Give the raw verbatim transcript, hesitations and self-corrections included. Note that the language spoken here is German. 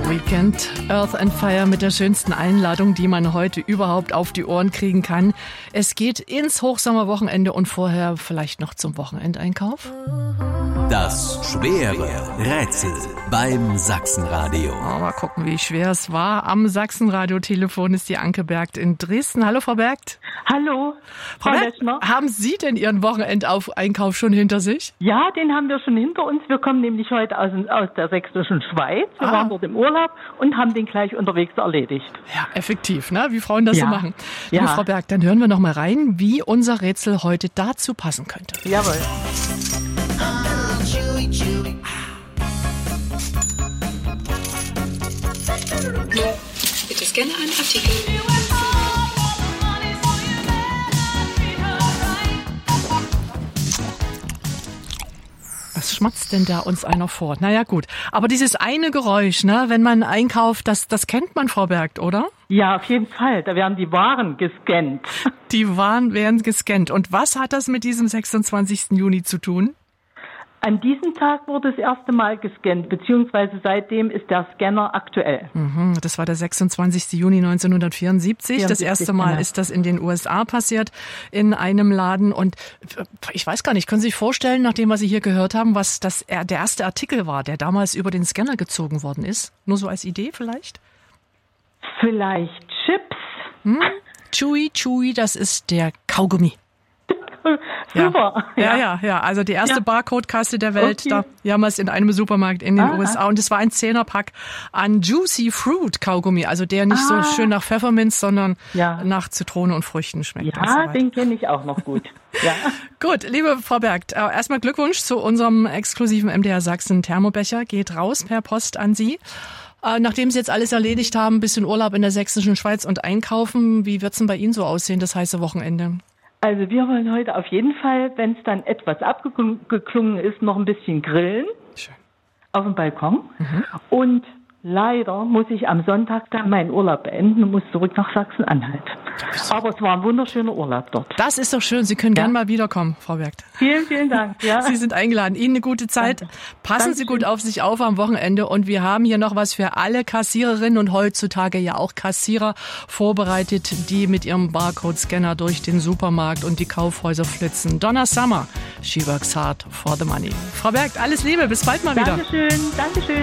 Weekend, Earth and Fire mit der schönsten Einladung, die man heute überhaupt auf die Ohren kriegen kann. Es geht ins Hochsommerwochenende und vorher vielleicht noch zum Wochenendeinkauf. Das schwere Rätsel beim Sachsenradio. Oh, mal gucken, wie schwer es war. Am Sachsenradio-Telefon ist die Anke Bergt in Dresden. Hallo, Frau Bergt. Hallo, Frau Bergt, haben Sie denn Ihren Wochenendeinkauf schon hinter sich? Ja, den haben wir schon hinter uns. Wir kommen nämlich heute aus, aus der sächsischen Schweiz. Wir ah. waren dort im Urlaub und haben den gleich unterwegs erledigt. Ja, effektiv, ne? Wie Frauen das ja. so machen. Liebe Ja. Frau Bergt, dann hören wir noch mal rein, wie unser Rätsel heute dazu passen könnte. Jawohl. Bitte scanne einen Artikel. Was schmatzt denn da uns einer vor? Naja, gut. Aber dieses eine Geräusch, ne, wenn man einkauft, das, das kennt man, Frau Bergt, oder? Ja, auf jeden Fall. Da werden die Waren gescannt. Die Waren werden gescannt. Und was hat das mit diesem sechsundzwanzigsten Juni zu tun? An diesem Tag wurde das erste Mal gescannt, beziehungsweise seitdem ist der Scanner aktuell. Mhm, das war der sechsundzwanzigsten Juni neunzehnhundertvierundsiebzig. Das erste Mal genau. ist das in den U S A passiert, in einem Laden. Und ich weiß gar nicht, können Sie sich vorstellen, nach dem, was Sie hier gehört haben, was das der erste Artikel war, der damals über den Scanner gezogen worden ist? Nur so als Idee vielleicht? Vielleicht Chips. Hm? Chewy, Chewy, das ist der Kaugummi. Super. Ja, ja, ja, ja. Also die erste Ja. Barcode-Kasse der Welt, Okay. da haben wir es in einem Supermarkt in den Ah. U S A. Und es war ein Zehnerpack an Juicy Fruit Kaugummi. Also der nicht Ah. so schön nach Pfefferminz, sondern Ja. nach Zitrone und Früchten schmeckt. und so Ja, weiter. den kenne ich auch noch gut. Ja. Gut, liebe Frau Bergt, äh, erstmal Glückwunsch zu unserem exklusiven M D R Sachsen Thermobecher. Geht raus per Post an Sie. Äh, nachdem Sie jetzt alles erledigt haben, ein bisschen Urlaub in der sächsischen Schweiz und einkaufen, wie wird's denn bei Ihnen so aussehen, das heiße Wochenende? Also wir wollen heute auf jeden Fall, wenn es dann etwas abgeklungen ist, noch ein bisschen grillen. Schön. Auf dem Balkon. Und leider muss ich am Sonntag dann meinen Urlaub beenden und muss zurück nach Sachsen-Anhalt. Aber es war ein wunderschöner Urlaub dort. Das ist doch schön. Sie können Ja. gern mal wiederkommen, Frau Bergt. Vielen, vielen Dank. Ja. Sie sind eingeladen. Ihnen eine gute Zeit. Danke. Passen Sie Dankeschön. gut auf sich auf am Wochenende. Und wir haben hier noch was für alle Kassiererinnen und heutzutage ja auch Kassierer vorbereitet, die mit ihrem Barcode-Scanner durch den Supermarkt und die Kaufhäuser flitzen. Donna Summer, she works hard for the money. Frau Bergt, alles Liebe. Bis bald mal wieder. Dankeschön, Dankeschön.